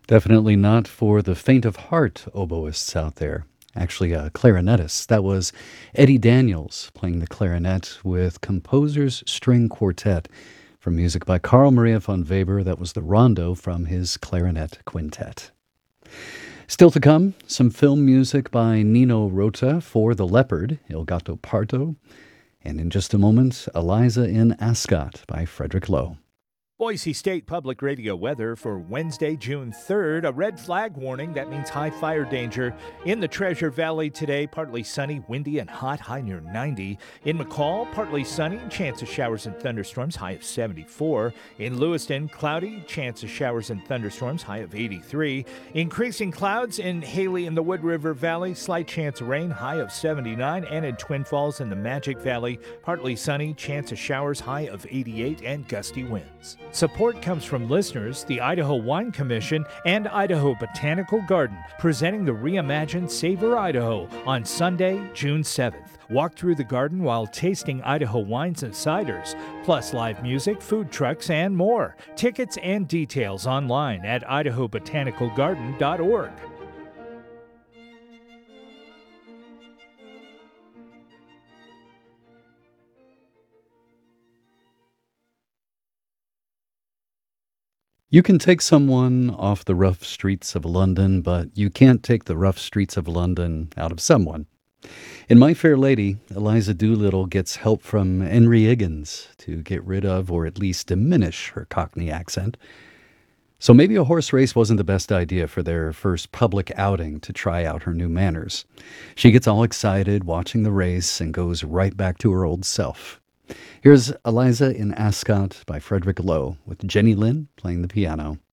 Definitely not for the faint of heart oboists out there. Actually, a clarinetist. That was Eddie Daniels playing the clarinet with Composer's String Quartet from music by Carl Maria von Weber. That was the rondo from his clarinet quintet. Still to come, some film music by Nino Rota for The Leopard, Il Gatto Pardo, and in just a moment, Eliza in Ascot by Frederick Lowe. Boise State Public Radio weather for Wednesday, June 3rd. A red flag warning. That means high fire danger. In the Treasure Valley today, partly sunny, windy, and hot, high near 90. In McCall, partly sunny, chance of showers and thunderstorms, high of 74. In Lewiston, cloudy, chance of showers and thunderstorms, high of 83. Increasing clouds in Haley and the Wood River Valley, slight chance of rain, high of 79. And in Twin Falls in the Magic Valley, partly sunny, chance of showers, high of 88, and gusty winds. Support comes from listeners, the Idaho Wine Commission, and Idaho Botanical Garden, presenting the reimagined Savor Idaho on Sunday, June 7th. Walk through the garden while tasting Idaho wines and ciders, plus live music, food trucks, and more. Tickets and details online at idahobotanicalgarden.org. You can take someone off the rough streets of London, but you can't take the rough streets of London out of someone. In My Fair Lady, Eliza Doolittle gets help from Henry Higgins to get rid of or at least diminish her Cockney accent. So maybe a horse race wasn't the best idea for their first public outing to try out her new manners. She gets all excited watching the race and goes right back to her old self. Here's Eliza in Ascot by Frederick Lowe with Jenny Lynn playing the piano.